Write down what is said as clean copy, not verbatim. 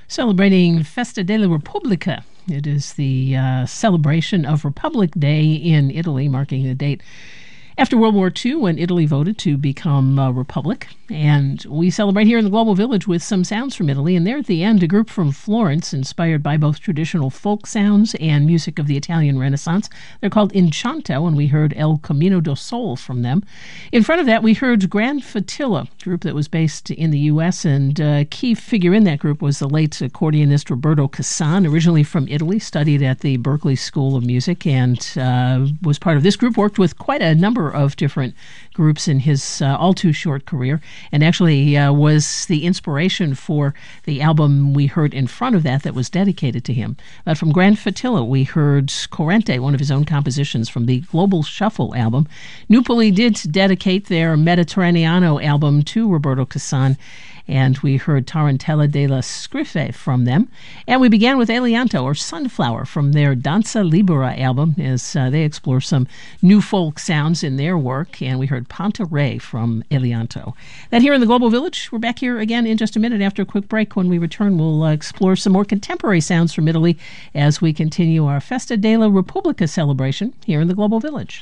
Celebrating Festa della Repubblica. It is the celebration of Republic Day in Italy, marking the date after World War II when Italy voted to become a republic. And we celebrate here in the Global Village with some sounds from Italy. And there at the end, a group from Florence inspired by both traditional folk sounds and music of the Italian Renaissance. They're called Incanto, and we heard El Camino do Sol from them. In front of that, we heard Grand Fatilla, a group that was based in the U.S., and a key figure in that group was the late accordionist Roberto Cassan, originally from Italy, studied at the Berklee School of Music, and was part of this group, worked with quite a number of different groups in his all-too-short career, and actually was the inspiration for the album we heard in front of that was dedicated to him. But from Grand Fatilla, we heard Corrente, one of his own compositions from the Global Shuffle album. Nupoli did dedicate their Mediterraneano album to Roberto Cassan, and we heard Tarantella della Scrife from them. And we began with Elianto, or Sunflower, from their Danza Libera album, as they explore some new folk sounds in their work. And we heard Panta Re from Elianto. That here in the Global Village. We're back here again in just a minute after a quick break. When we return, we'll explore some more contemporary sounds from Italy as we continue our Festa della Repubblica celebration here in the Global Village.